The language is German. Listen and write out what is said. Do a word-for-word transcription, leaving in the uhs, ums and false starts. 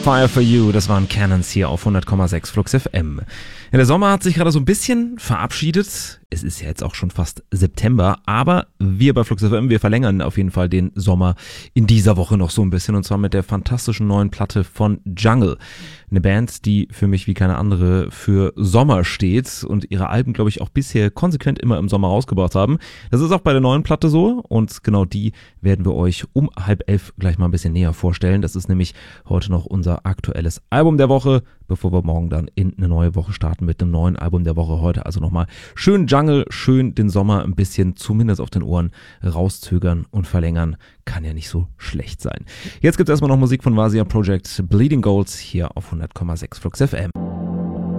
Fire for You, das waren Cannons hier auf hundert Komma sechs Flux F M. Ja, der Sommer hat sich gerade so ein bisschen verabschiedet. Es ist ja jetzt auch schon fast September, aber wir bei Flux F M, wir verlängern auf jeden Fall den Sommer in dieser Woche noch so ein bisschen, und zwar mit der fantastischen neuen Platte von Jungle. Eine Band, die für mich wie keine andere für Sommer steht und ihre Alben, glaube ich, auch bisher konsequent immer im Sommer rausgebracht haben. Das ist auch bei der neuen Platte so, und genau die werden wir euch um halb elf gleich mal ein bisschen näher vorstellen. Das ist nämlich heute noch unser aktuelles Album der Woche, bevor wir morgen dann in eine neue Woche starten mit einem neuen Album der Woche. Heute also nochmal schön Jungle, schön den Sommer ein bisschen zumindest auf den Ohren rauszögern und verlängern. Kann ja nicht so schlecht sein. Jetzt gibt's erstmal noch Musik von Vasia Project, Bleeding Goals hier auf hundert Komma sechs Flux F M.